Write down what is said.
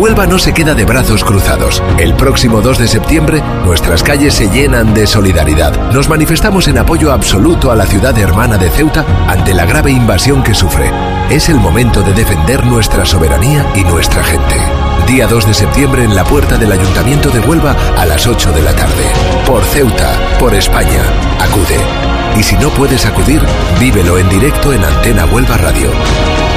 Huelva no se queda de brazos cruzados. El próximo 2 de septiembre, nuestras calles se llenan de solidaridad. Nos manifestamos en apoyo absoluto a la ciudad hermana de Ceuta ante la grave invasión que sufre. Es el momento de defender nuestra soberanía y nuestra gente. Día 2 de septiembre en la puerta del Ayuntamiento de Huelva a las 8 de la tarde. Por Ceuta, por España. Acude. Y si no puedes acudir, vívelo en directo en Antena Huelva Radio.